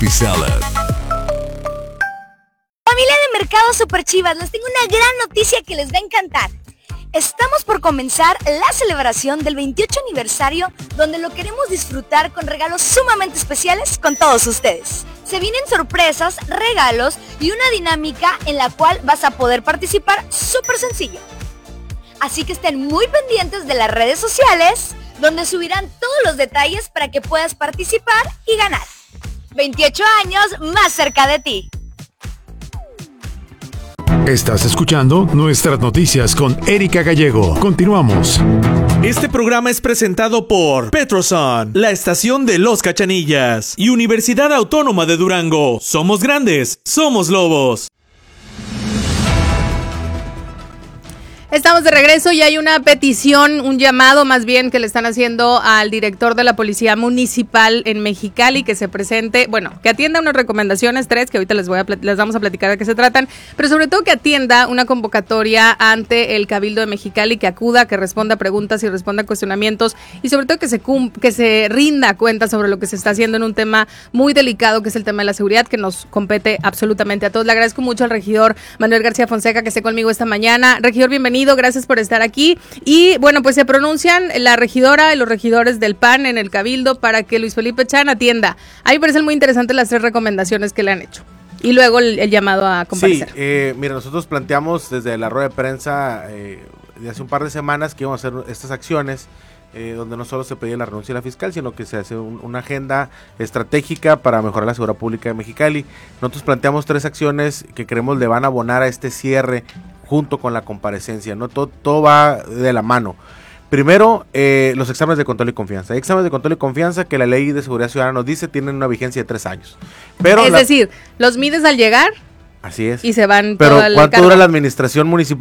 Happy Salad. Familia de Mercado Super Chivas, les tengo una gran noticia que les va a encantar. Estamos por comenzar la celebración del 28 aniversario, donde lo queremos disfrutar con regalos sumamente especiales con todos ustedes. Se vienen sorpresas, regalos y una dinámica en la cual vas a poder participar súper sencillo. Así que estén muy pendientes de las redes sociales, donde subirán todos los detalles para que puedas participar y ganar. 28 años más cerca de ti. Estás escuchando nuestras noticias con Erika Gallego. Continuamos. Este programa es presentado por Petroson, la estación de Los Cachanillas y Universidad Autónoma de Durango. Somos grandes, somos lobos. Estamos de regreso y hay una petición, un llamado más bien que le están haciendo al director de la Policía Municipal en Mexicali que se presente, que atienda unas recomendaciones, 3, que ahorita les vamos a platicar de qué se tratan, pero sobre todo que atienda una convocatoria ante el Cabildo de Mexicali, que acuda, que responda preguntas y responda cuestionamientos y sobre todo que se rinda cuenta sobre lo que se está haciendo en un tema muy delicado que es el tema de la seguridad que nos compete absolutamente a todos. Le agradezco mucho al regidor Manuel García Fonseca que esté conmigo esta mañana. Regidor, bienvenido. Gracias por estar aquí. Y pues se pronuncian la regidora y los regidores del PAN en el Cabildo para que Luis Felipe Chan atienda. A mí me parecen muy interesantes las 3 recomendaciones que le han hecho. Y luego el llamado a comparecer. Sí, mira, nosotros planteamos desde la rueda de prensa de hace un par de semanas que íbamos a hacer estas acciones donde no solo se pedía la renuncia de la fiscal, sino que se hace una agenda estratégica para mejorar la seguridad pública de Mexicali. Nosotros planteamos 3 acciones que creemos le van a abonar a este cierre junto con la comparecencia, ¿no? Todo va de la mano. Primero, los exámenes de control y confianza. Hay exámenes de control y confianza que la Ley de Seguridad Ciudadana nos dice tienen una vigencia de 3 años. Pero es decir, los mides al llegar. Así es. Y se van pero todo el ¿cuánto cargo? dura la administración municipal?